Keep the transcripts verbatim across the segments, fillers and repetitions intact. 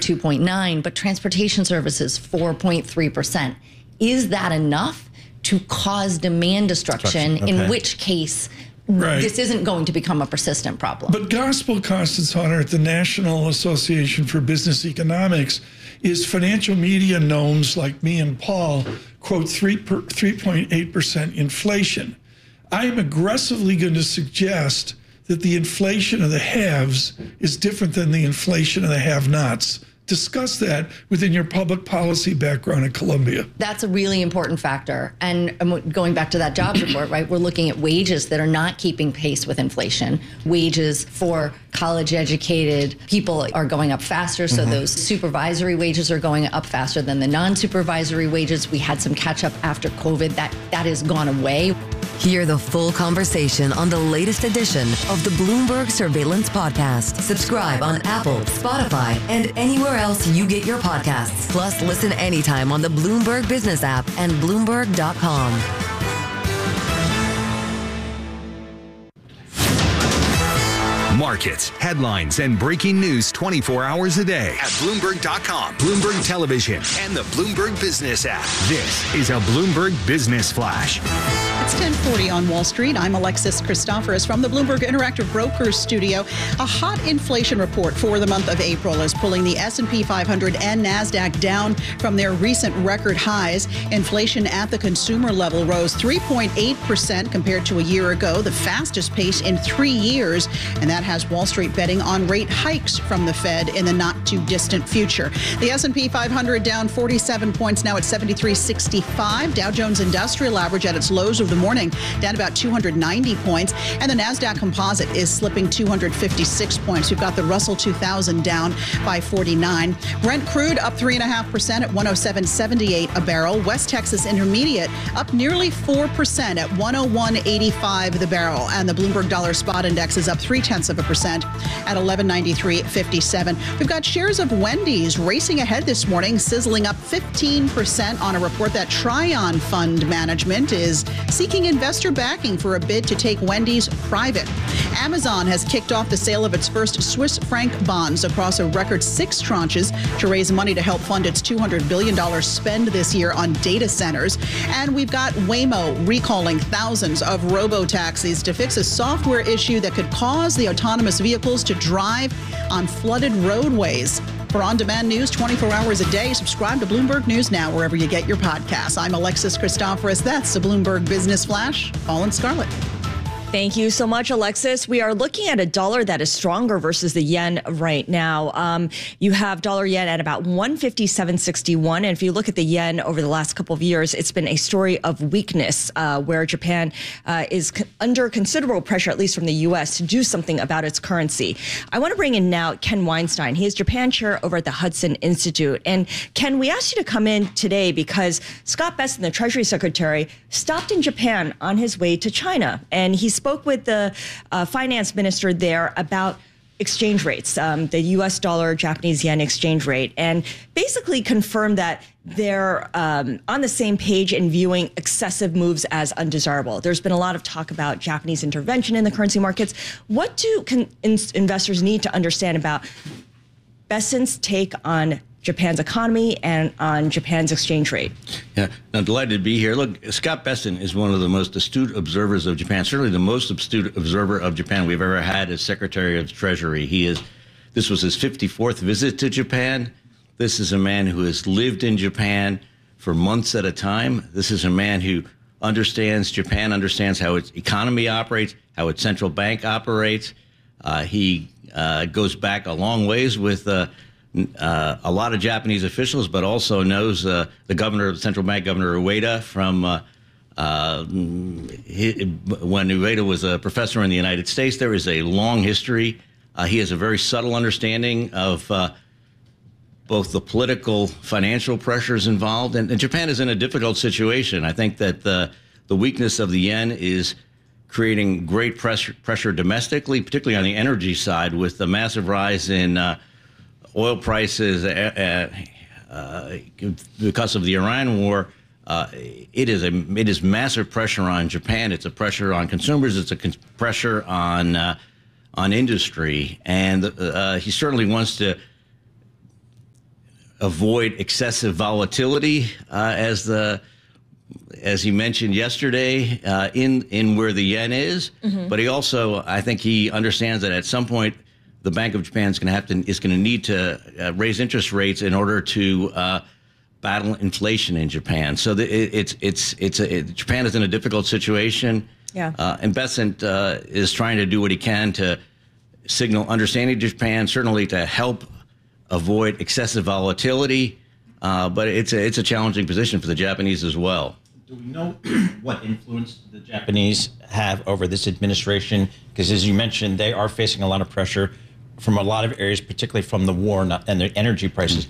two point nine, but transportation services, four point three percent. Is that enough to cause demand destruction, Okay. in which case Right. this isn't going to become a persistent problem? But gospel constant, Hunter, at the National Association for Business Economics is financial media gnomes like me and Paul quote three point eight percent inflation. I am aggressively going to suggest that the inflation of the haves is different than the inflation of the have-nots. Discuss that within your public policy background at Columbia. That's a really important factor. And um, going back to that jobs report, right, we're looking at wages that are not keeping pace with inflation. Wages for college-educated people are going up faster, so mm-hmm. those supervisory wages are going up faster than the non-supervisory wages. We had some catch-up after COVID. That, that has gone away. Hear the full conversation on the latest edition of the Bloomberg Surveillance Podcast. Subscribe on Apple, Spotify, and anywhere else you get your podcasts. Plus, listen anytime on the Bloomberg Business app and Bloomberg dot com. Markets, headlines, and breaking news twenty-four hours a day at Bloomberg dot com, Bloomberg Television, and the Bloomberg Business app. This is a Bloomberg Business Flash. It's ten forty on Wall Street. I'm Alexis Christoforous from the Bloomberg Interactive Brokers studio. A hot inflation report for the month of April is pulling the S and P five hundred and NASDAQ down from their recent record highs. Inflation at the consumer level rose three point eight percent compared to a year ago, the fastest pace in three years. And that has Wall Street betting on rate hikes from the Fed in the not-too-distant future. The S and P five hundred down forty-seven points, now at seventy-three sixty-five. Dow Jones Industrial Average at its lows of the morning, down about two hundred ninety points. And the NASDAQ Composite is slipping two hundred fifty-six points. We've got the Russell two thousand down by forty-nine. Brent crude up three point five percent at one oh seven seventy-eight a barrel. West Texas Intermediate up nearly four percent at one oh one eighty-five the barrel. And the Bloomberg Dollar Spot Index is up three-tenths of a percent at eleven ninety-three fifty-seven. We've got shares of Wendy's racing ahead this morning, sizzling up fifteen percent on a report that Tryon Fund Management is seeking investor backing for a bid to take Wendy's private. Amazon has kicked off the sale of its first Swiss franc bonds across a record six tranches to raise money to help fund its two hundred billion dollars spend this year on data centers. And we've got Waymo recalling thousands of robo-taxis to fix a software issue that could cause the autonomous vehicles to drive on flooded roadways. For on-demand news twenty-four hours a day, subscribe to Bloomberg News Now wherever you get your podcasts. I'm Alexis Christoforous. That's the Bloomberg Business Flash. Paul and Scarlett. Thank you so much, Alexis. We are looking at a dollar that is stronger versus the yen right now. Um, you have dollar yen at about one fifty-seven sixty-one. And if you look at the yen over the last couple of years, it's been a story of weakness uh, where Japan uh, is c- under considerable pressure, at least from the U S, to do something about its currency. I want to bring in now Ken Weinstein. He is Japan chair over at the Hudson Institute. And Ken, we asked you to come in today because Scott Bessent, the Treasury Secretary, stopped in Japan on his way to China. And he spoke with the uh, finance minister there about exchange rates, um, the U S dollar, Japanese yen exchange rate, and basically confirmed that they're um, on the same page in viewing excessive moves as undesirable. There's been a lot of talk about Japanese intervention in the currency markets. What do con- in- investors need to understand about Bessent's take on Japan's economy and on Japan's exchange rate? Yeah, I'm delighted to be here. Look, Scott Bessent is one of the most astute observers of Japan, certainly the most astute observer of Japan we've ever had as Secretary of Treasury. He is, this was his fifty-fourth visit to Japan. This is a man who has lived in Japan for months at a time. This is a man who understands Japan, understands how its economy operates, how its central bank operates. Uh, he uh, goes back a long ways with uh, Uh, a lot of Japanese officials, but also knows uh, the governor of the central bank, Governor Ueda, from uh, uh, he, when Ueda was a professor in the United States. There is a long history. Uh, he has a very subtle understanding of uh, both the political, financial pressures involved. And, and Japan is in a difficult situation. I think that the, the weakness of the yen is creating great pressure, pressure domestically, particularly on the energy side, with the massive rise in uh, oil prices uh, uh, because of the Iran war. Uh, it is a it is massive pressure on Japan. It's a pressure on consumers. It's a con- pressure on uh, on industry, and uh, he certainly wants to avoid excessive volatility, uh, as the as he mentioned yesterday, uh, in in where the yen is. Mm-hmm. But he also, I think, he understands that at some point the Bank of Japan is going to have to is going to need to uh, raise interest rates in order to uh, battle inflation in Japan. So the, it, it's it's it's a, it, Japan is in a difficult situation. Yeah, uh, and Bessent uh, is trying to do what he can to signal understanding to Japan, certainly to help avoid excessive volatility. Uh, but it's a it's a challenging position for the Japanese as well. Do we know what influence the Japanese have over this administration? Because as you mentioned, they are facing a lot of pressure from a lot of areas, particularly from the war and the energy prices.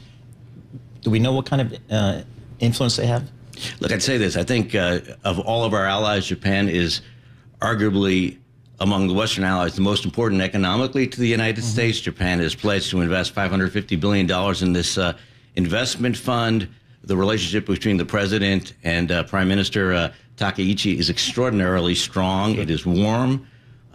Do we know what kind of uh, influence they have? Look, I'd say this. I think uh, of all of our allies, Japan is arguably, among the Western allies, the most important economically to the United mm-hmm. States. Japan has pledged to invest five hundred fifty billion dollars in this uh, investment fund. The relationship between the president and uh, Prime Minister uh, Takaichi is extraordinarily strong. It is warm.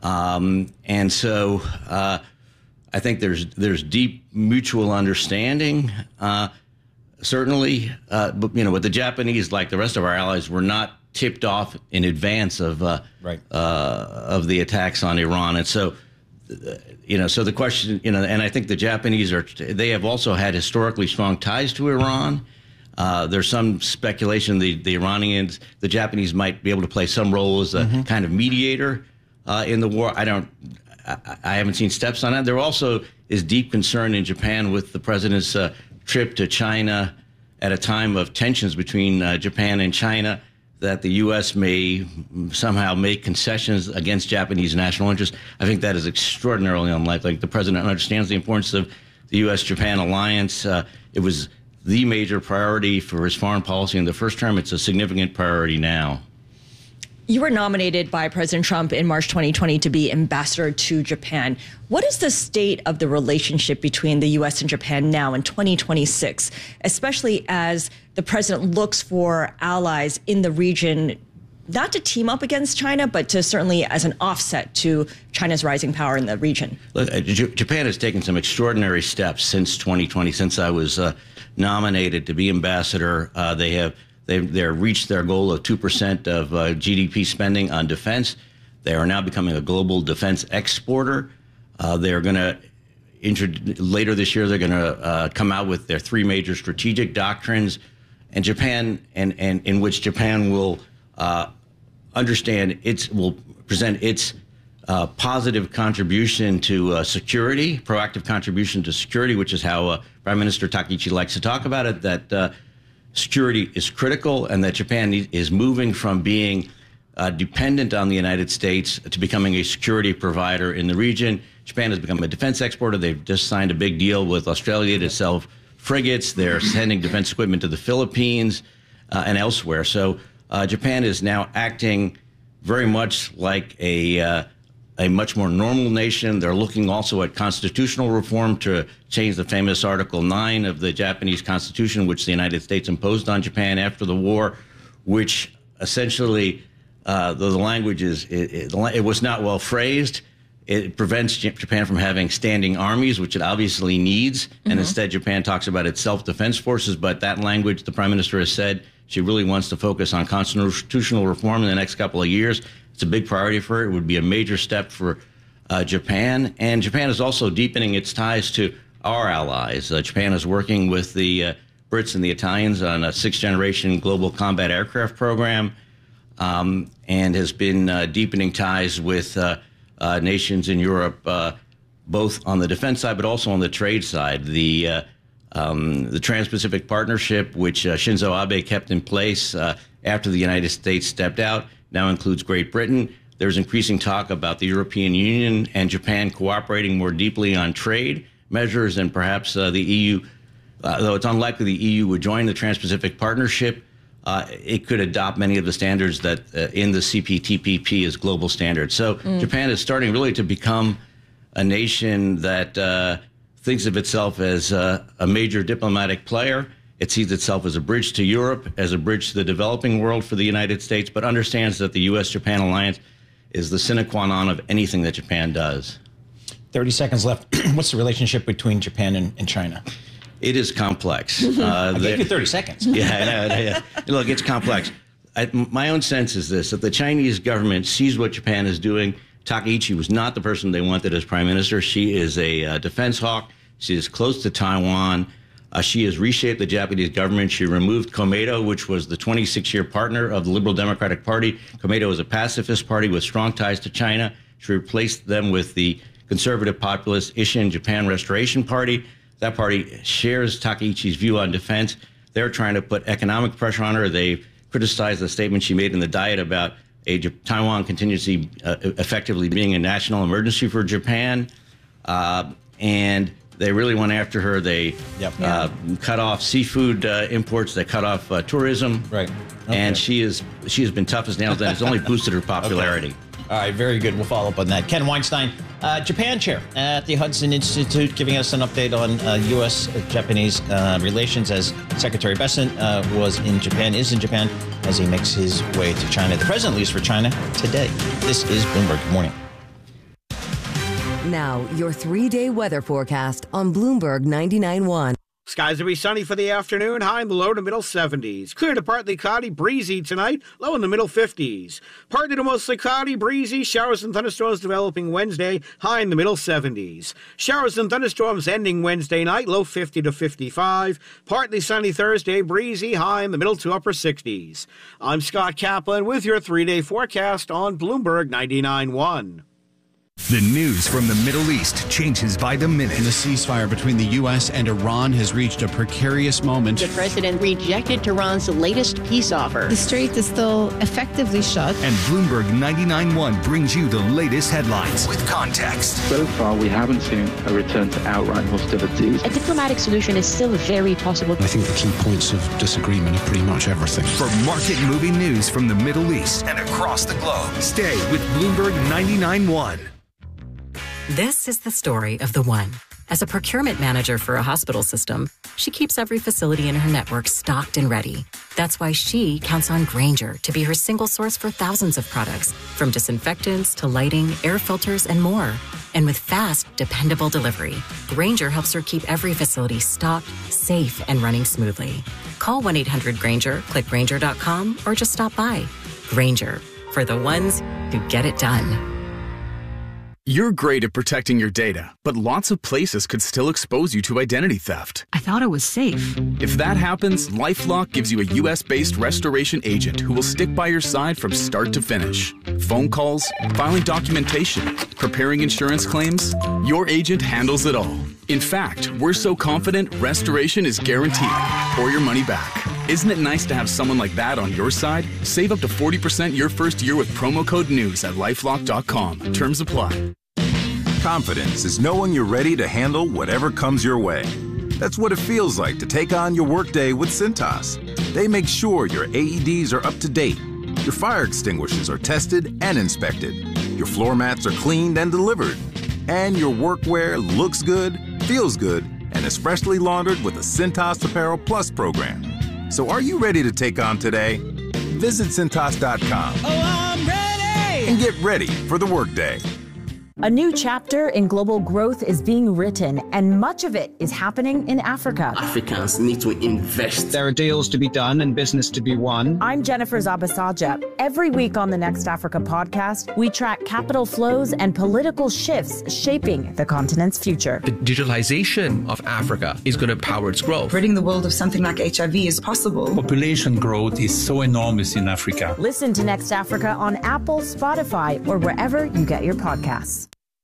Um, and so uh, I think there's there's deep mutual understanding. Uh, certainly, uh, but, you know, with the Japanese, like the rest of our allies, were not tipped off in advance of uh, right. uh, of the attacks on Iran. And so, uh, you know, so the question, you know, and I think the Japanese are, they have also had historically strong ties to Iran. Uh, there's some speculation the, the Iranians, the Japanese might be able to play some role as a mm-hmm. kind of mediator uh, in the war. I don't, I, I haven't seen steps on that. There also is deep concern in Japan with the president's uh, trip to China at a time of tensions between uh, Japan and China, that the U S may somehow make concessions against Japanese national interests. I think that is extraordinarily unlikely. The president understands the importance of the U S Japan alliance. Uh, it was the major priority for his foreign policy in the first term. It's a significant priority now. You were nominated by President Trump in March twenty twenty to be ambassador to Japan. What is the state of the relationship between the U S and Japan now in twenty twenty-six, especially as the president looks for allies in the region, not to team up against China, but to certainly as an offset to China's rising power in the region? Look, J- Japan has taken some extraordinary steps since twenty twenty, since I was uh, nominated to be ambassador. Uh, they have they've they're reached their goal of two percent of uh, G D P spending on defense. They are now becoming a global defense exporter. Uh, they're going to later this year. They're going to uh, come out with their three major strategic doctrines, and Japan and and in which Japan will uh, understand its will present its uh, positive contribution to uh, security, proactive contribution to security, which is how uh, Prime Minister Takaichi likes to talk about it. That uh, security is critical, and that Japan is moving from being uh, dependent on the United States to becoming a security provider in the region. Japan has become a defense exporter. They've just signed a big deal with Australia to sell frigates. They're sending defense equipment to the Philippines uh, and elsewhere. So uh, Japan is now acting very much like a uh, a much more normal nation. They're looking also at constitutional reform to change the famous Article nine of the Japanese Constitution, which the United States imposed on Japan after the war, which essentially, uh, though the language is, it, it, it was not well phrased, it prevents Japan from having standing armies, which it obviously needs. Mm-hmm. And instead, Japan talks about its self-defense forces. But that language, the prime minister has said she really wants to focus on constitutional reform in the next couple of years. It's a big priority for her. It would be a major step for uh, Japan. And Japan is also deepening its ties to our allies. Uh, Japan is working with the uh, Brits and the Italians on a sixth-generation global combat aircraft program, um, and has been uh, deepening ties with uh, uh, nations in Europe, uh, both on the defense side but also on the trade side. The uh, um, the Trans-Pacific Partnership, which uh, Shinzo Abe kept in place uh, after the United States stepped out, now includes Great Britain. There's increasing talk about the European Union and Japan cooperating more deeply on trade measures, and perhaps uh, the E U, uh, though it's unlikely the E U would join the Trans-Pacific Partnership, uh, it could adopt many of the standards that uh, in the C P T P P as global standards. So mm. Japan is starting really to become a nation that uh, thinks of itself as uh, a major diplomatic player. It sees itself as a bridge to Europe, as a bridge to the developing world for the United States, but understands that the U S Japan alliance is the sine qua non of anything that Japan does. thirty seconds left. What's the relationship between Japan and, and China? It is complex. Uh, I gave you thirty seconds. Yeah, I know, yeah. Look, it's complex. I, my own sense is this, that the Chinese government sees what Japan is doing. Takaichi was not the person they wanted as prime minister. She is a uh, defense hawk. She is close to Taiwan. Uh, she has reshaped the Japanese government. She removed Komeito, which was the twenty-six year partner of the Liberal Democratic Party. Komeito is a pacifist party with strong ties to China. She replaced them with the conservative populist Ishin Japan Restoration Party. That party shares Takaichi's view on defense. They're trying to put economic pressure on her. They criticized the statement she made in the Diet about a Taiwan contingency uh, effectively being a national emergency for Japan. Uh, and they really went after her. They yep. uh, yeah. cut off seafood uh, imports. They cut off uh, tourism. Right. Okay. And she is she has been tough as nails, and it's only boosted her popularity. Okay. All right, very good. We'll follow up on that. Ken Weinstein, uh, Japan chair at the Hudson Institute, giving us an update on uh, U S Japanese uh, relations as Secretary Bessent uh, was in Japan, is in Japan, as he makes his way to China. The president leaves for China today. This is Bloomberg. Good morning. Now, your three-day weather forecast on Bloomberg ninety-nine point one. Skies will be sunny for the afternoon, high in the low to middle seventies. Clear to partly cloudy, breezy tonight, low in the middle fifties. Partly to mostly cloudy, breezy, showers and thunderstorms developing Wednesday, high in the middle seventies. Showers and thunderstorms ending Wednesday night, low fifty to fifty-five. Partly sunny Thursday, breezy, high in the middle to upper sixties. I'm Scott Kaplan with your three-day forecast on Bloomberg ninety-nine point one. The news from the Middle East changes by the minute. The ceasefire between the U S and Iran has reached a precarious moment. The president rejected Tehran's latest peace offer. The strait is still effectively shut. And Bloomberg ninety-nine point one brings you the latest headlines with context. So far, we haven't seen a return to outright hostilities. A diplomatic solution is still very possible. I think the key points of disagreement are pretty much everything. For market-moving news from the Middle East and across the globe, stay with Bloomberg ninety-nine point one. This is the story of the one. As a procurement manager for a hospital system, she keeps every facility in her network stocked and ready. That's why she counts on Grainger to be her single source for thousands of products, from disinfectants to lighting, air filters, and more. And with fast, dependable delivery, Grainger helps her keep every facility stocked, safe, and running smoothly. Call one eight hundred Grainger, click Grainger dot com, or just stop by. Grainger, for the ones who get it done. You're great at protecting your data, but lots of places could still expose you to identity theft. I thought it was safe. If that happens, LifeLock gives you a U S-based restoration agent who will stick by your side from start to finish. Phone calls, filing documentation, preparing insurance claims, your agent handles it all. In fact, we're so confident restoration is guaranteed or your money back. Isn't it nice to have someone like that on your side? Save up to forty percent your first year with promo code NEWS at lifelock dot com. Terms apply. Confidence is knowing you're ready to handle whatever comes your way. That's what it feels like to take on your workday with Cintas. They make sure your A E Ds are up to date, your fire extinguishers are tested and inspected, your floor mats are cleaned and delivered, and your workwear looks good, feels good, and is freshly laundered with the Cintas Apparel Plus program. So are you ready to take on today? Visit Cintas dot com. Oh, I'm ready! And get ready for the workday. A new chapter in global growth is being written, and much of it is happening in Africa. Africans need to invest. There are deals to be done and business to be won. I'm Jennifer Zabasaja. Every week on the Next Africa podcast, we track capital flows and political shifts shaping the continent's future. The digitalization of Africa is going to power its growth. Ridding the world of something like H I V is possible. Population growth is so enormous in Africa. Listen to Next Africa on Apple, Spotify, or wherever you get your podcasts.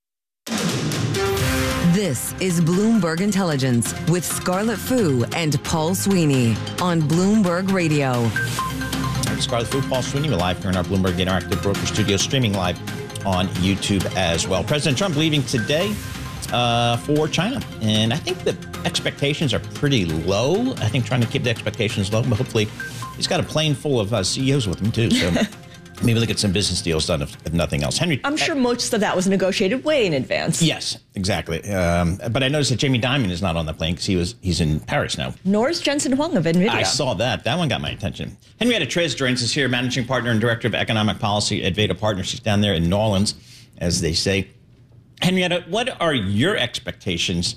This is Bloomberg Intelligence with Scarlett Fu and Paul Sweeney on Bloomberg Radio. Scarlett Fu, Paul Sweeney, we're live here in our Bloomberg Interactive Broker Studio, streaming live on YouTube as well. President Trump leaving today uh, for China. And I think the expectations are pretty low. I think trying to keep the expectations low, but hopefully he's got a plane full of uh, C E Os with him too. So maybe they'll get some business deals done, if, if nothing else. Henry, I'm sure most of that was negotiated way in advance. Yes, exactly. Um, but I noticed that Jamie Dimon is not on the plane because he was he's in Paris now. Nor is Jensen Huang of NVIDIA. I saw that. That one got my attention. Henrietta Trez joins us here, managing partner and director of economic policy at Veda Partners. She's down there in New Orleans, as they say. Henrietta, what are your expectations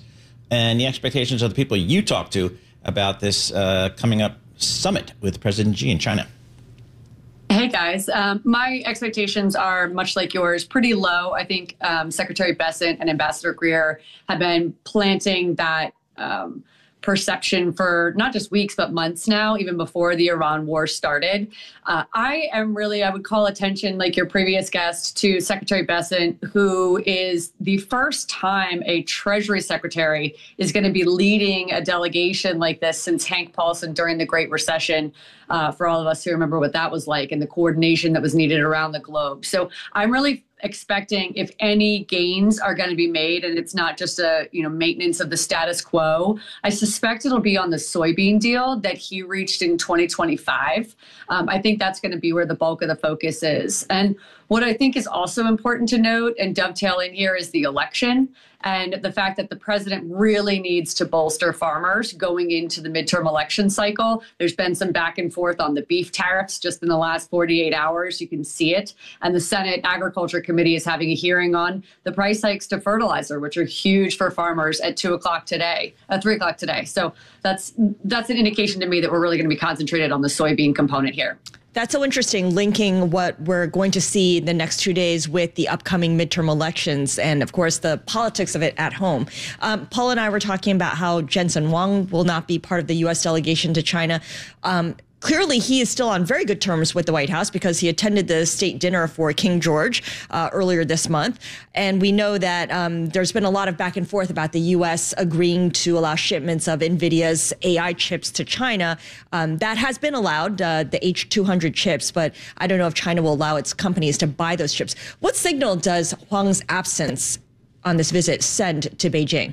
and the expectations of the people you talk to about this uh, coming up summit with President Xi in China. Hey, guys. Um, my expectations are much like yours, pretty low. I think um, Secretary Bessent and Ambassador Greer have been planting that um, perception for not just weeks, but months now, even before the Iran war started. Uh, I am really, I would call attention, like your previous guest, to Secretary Bessent, who is the first time a Treasury Secretary is going to be leading a delegation like this since Hank Paulson during the Great Recession, uh, for all of us who remember what that was like and the coordination that was needed around the globe. So I'm really expecting, if any gains are going to be made, and it's not just a you know maintenance of the status quo, I suspect it'll be on the soybean deal that he reached in twenty twenty-five. Um, I think that's going to be where the bulk of the focus is. And what I think is also important to note and dovetail in here is the election and the fact that the president really needs to bolster farmers going into the midterm election cycle. There's been some back and forth on the beef tariffs just in the last forty-eight hours. You can see it. And the Senate Agriculture Committee is having a hearing on the price hikes to fertilizer, which are huge for farmers at two o'clock today, at three o'clock today. So that's that's an indication to me that we're really going to be concentrated on the soybean component here. That's so interesting, linking what we're going to see the next two days with the upcoming midterm elections and, of course, the politics of it at home. Um, Paul and I were talking about how Jensen Huang will not be part of the U S delegation to China. Um, Clearly, he is still on very good terms with the White House because he attended the state dinner for King George uh, earlier this month. And we know that um, there's been a lot of back and forth about the U S agreeing to allow shipments of NVIDIA's A I chips to China. Um, that has been allowed, uh, the H two hundred chips, but I don't know if China will allow its companies to buy those chips. What signal does Huang's absence on this visit send to Beijing?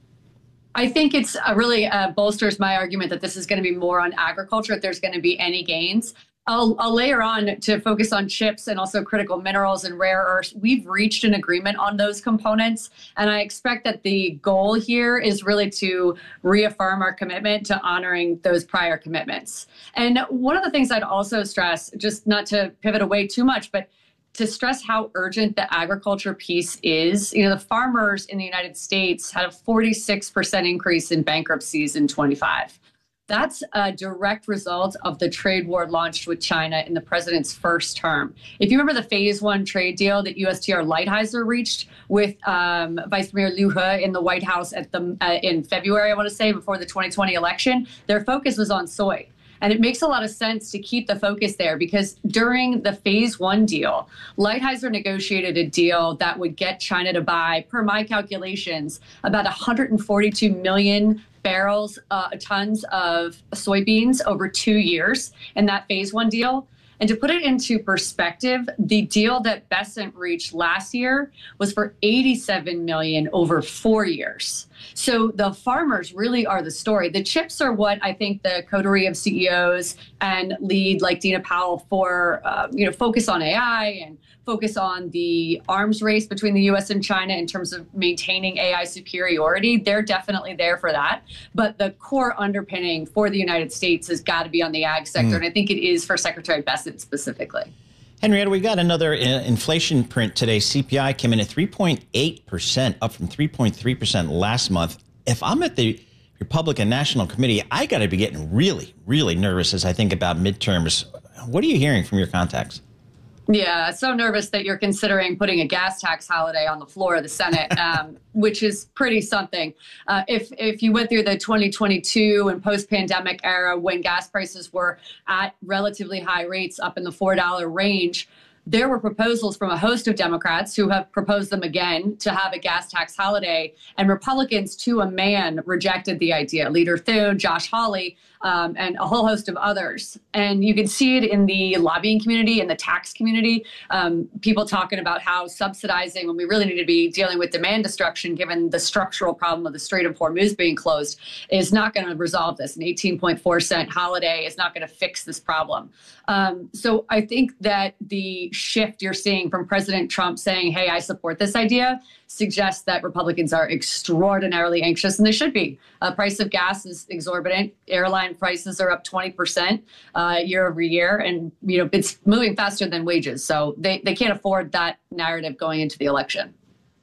I think it's uh, really uh, bolsters my argument that this is going to be more on agriculture, if there's going to be any gains. I'll, I'll layer on to focus on chips and also critical minerals and rare earths. We've reached an agreement on those components, and I expect that the goal here is really to reaffirm our commitment to honoring those prior commitments. And one of the things I'd also stress, just not to pivot away too much, but to stress how urgent the agriculture piece is. You know, the farmers in the United States had a forty-six percent increase in bankruptcies in twenty-five. That's a direct result of the trade war launched with China in the president's first term. If you remember the phase one trade deal that U S T R Lighthizer reached with um, Vice Premier Liu He in the White House at the uh, in February, I want to say, before the twenty twenty election, their focus was on soy. And it makes a lot of sense to keep the focus there because during the phase one deal, Lighthizer negotiated a deal that would get China to buy, per my calculations, about one hundred forty-two million barrels, uh, tons of soybeans over two years in that phase one deal. And to put it into perspective, the deal that Bessent reached last year was for eighty-seven million over four years. So the farmers really are the story. The chips are what I think the coterie of C E Os and lead like Dina Powell for, uh, you know, focus on A I and focus on the arms race between the U S and China in terms of maintaining A I superiority. They're definitely there for that. But the core underpinning for the United States has got to be on the ag sector. Mm. And I think it is for Secretary Bessent specifically. Henrietta, we got another uh, inflation print today. C P I came in at three point eight percent, up from three point three percent last month. If I'm at the Republican National Committee, I got to be getting really, really nervous as I think about midterms. What are you hearing from your contacts? Yeah, so nervous that you're considering putting a gas tax holiday on the floor of the Senate, um, which is pretty something. Uh, if if you went through the twenty twenty-two and post-pandemic era when gas prices were at relatively high rates up in the four dollar range, there were proposals from a host of Democrats who have proposed them again to have a gas tax holiday, and Republicans to a man rejected the idea. Leader Thune, Josh Hawley, um, and a whole host of others. And you can see it in the lobbying community, in the tax community, um, people talking about how subsidizing when we really need to be dealing with demand destruction, given the structural problem of the Strait of Hormuz being closed, is not going to resolve this. An eighteen point four cent holiday is not going to fix this problem. Um, so I think that the shift you're seeing from President Trump saying, hey, I support this idea, suggests that Republicans are extraordinarily anxious, and they should be. Uh, price of gas is exorbitant. Airline prices are up twenty percent uh, year over year, and you know it's moving faster than wages. So they, they can't afford that narrative going into the election.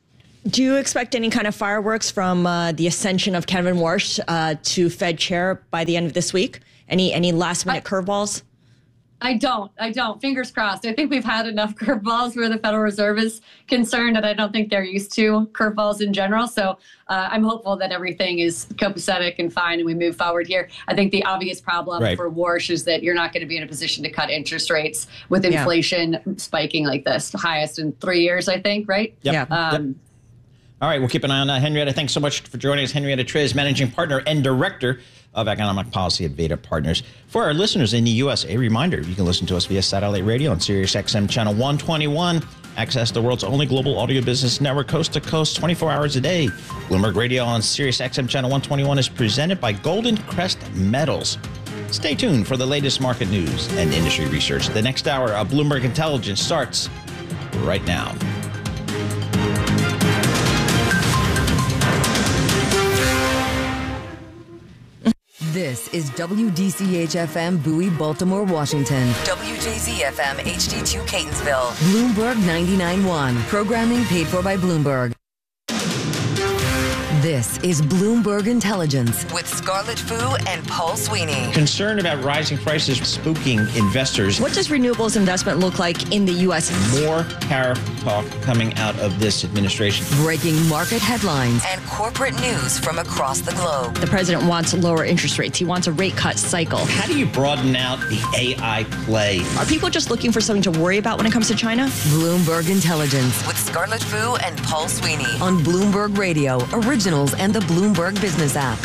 Do you expect any kind of fireworks from uh, the ascension of Kevin Warsh uh, to Fed chair by the end of this week? Any any last minute curveballs? I don't. I don't. Fingers crossed. I think we've had enough curveballs where the Federal Reserve is concerned, and I don't think they're used to curveballs in general. So uh, I'm hopeful that everything is copacetic and fine and we move forward here. I think the obvious problem right. for Warsh is that you're not going to be in a position to cut interest rates with inflation yeah. spiking like this, the highest in three years, I think, right? Yep. Yeah. Um, yep. All right, we'll keep an eye on that. Henrietta, thanks so much for joining us. Henrietta Triz, Managing Partner and Director of Economic Policy at Veda Partners. For our listeners in the U S, a reminder, you can listen to us via satellite radio on Sirius X M Channel one twenty-one. Access the world's only global audio business network, coast to coast, twenty-four hours a day. Bloomberg Radio on Sirius X M Channel one twenty-one is presented by Golden Crest Metals. Stay tuned for the latest market news and industry research. The next hour of Bloomberg Intelligence starts right now. This is W D C H F M Bowie, Baltimore, Washington. W J Z F M H D two Catonsville. Bloomberg ninety-nine point one. Programming paid for by Bloomberg. This is Bloomberg Intelligence with Scarlett Fu and Paul Sweeney. Concern about rising prices spooking investors. What does renewables investment look like in the U S? More tariff talk coming out of this administration. Breaking market headlines and corporate news from across the globe. The president wants lower interest rates. He wants a rate cut cycle. How do you broaden out the A I play? Are people just looking for something to worry about when it comes to China? Bloomberg Intelligence with Scarlett Fu and Paul Sweeney on Bloomberg Radio, originals and the Bloomberg Business app.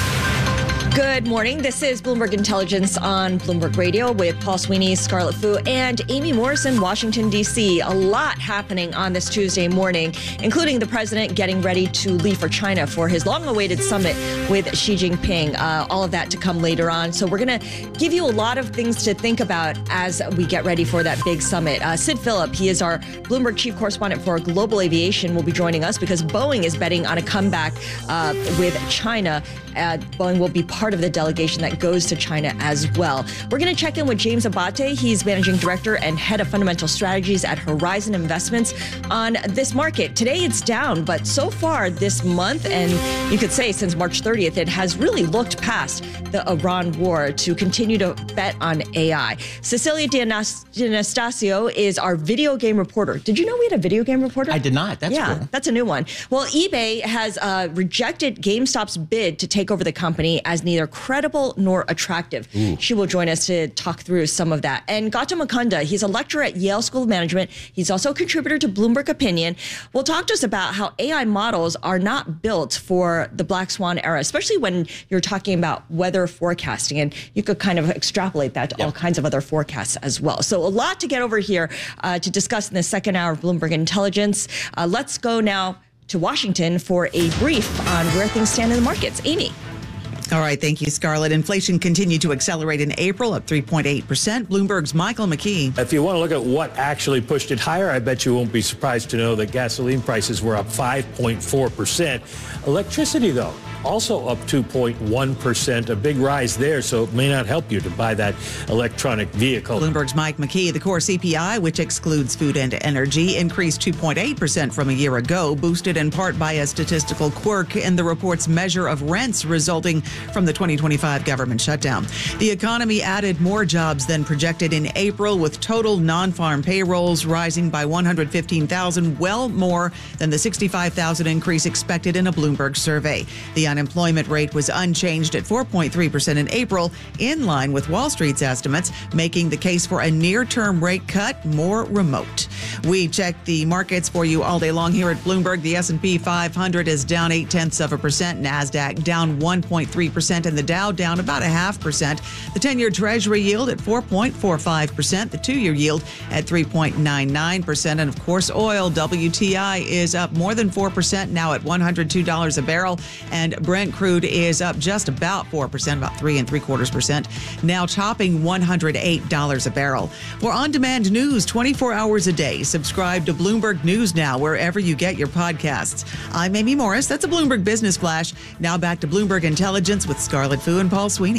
Good morning. This is Bloomberg Intelligence on Bloomberg Radio with Paul Sweeney, Scarlett Fu, and Amy Morrison, Washington, D C. A lot happening on this Tuesday morning, including the president getting ready to leave for China for his long-awaited summit with Xi Jinping. Uh, all of that to come later on. So we're going to give you a lot of things to think about as we get ready for that big summit. Uh, Sid Phillip, he is our Bloomberg chief correspondent for global aviation, will be joining us because Boeing is betting on a comeback uh, with China. Uh, Boeing will be part of the delegation that goes to China as well. We're going to check in with James Abate. He's managing director and head of fundamental strategies at Horizon Investments on this market. Today it's down, but so far this month, and you could say since March thirtieth, it has really looked past the Iran war to continue to bet on A I. Cecilia D'Anastasio is our video game reporter. Did you know we had a video game reporter? I did not. That's yeah, cool. That's a new one. Well, eBay has uh, rejected GameStop's bid to take over the company as neither credible nor attractive. Ooh. She will join us to talk through some of that. And Gautam Mukunda, he's a lecturer at Yale School of Management. He's also a contributor to Bloomberg Opinion. Will talk to us about how A I models are not built for the Black Swan era, especially when you're talking about weather forecasting. And you could kind of extrapolate that to yep. all kinds of other forecasts as well. So a lot to get over here uh, to discuss in the second hour of Bloomberg Intelligence. Uh, let's go now to Washington for a brief on where things stand in the markets. Amy. All right. Thank you, Scarlett. Inflation continued to accelerate in April, up three point eight percent. Bloomberg's Michael McKee. If you want to look at what actually pushed it higher, I bet you won't be surprised to know that gasoline prices were up five point four percent. Electricity, though, also up two point one percent, a big rise there, so it may not help you to buy that electronic vehicle. Bloomberg's Mike McKee. The core C P I, which excludes food and energy, increased two point eight percent from a year ago, boosted in part by a statistical quirk in the report's measure of rents resulting from the twenty twenty-five government shutdown. The economy added more jobs than projected in April, with total non-farm payrolls rising by one hundred fifteen thousand, well more than the sixty-five thousand increase expected in a Bloomberg survey. The unemployment rate was unchanged at four point three percent in April, in line with Wall Street's estimates, making the case for a near-term rate cut more remote. We check the markets for you all day long here at Bloomberg. The S and P five hundred is down eight tenths of a percent. NASDAQ down one point three percent, and the Dow down about a half percent. The ten-year Treasury yield at four point four five percent. The two-year yield at three point nine nine percent. And of course, oil, W T I, is up more than four percent, now at one hundred two dollars a barrel. And Brent crude is up just about four percent, about three and three quarters percent, now topping one hundred eight dollars a barrel. For on-demand news twenty-four hours a day, subscribe to Bloomberg News Now wherever you get your podcasts. I'm Amy Morris. That's a Bloomberg Business Flash. Now back to Bloomberg Intelligence with Scarlett Fu and Paul Sweeney.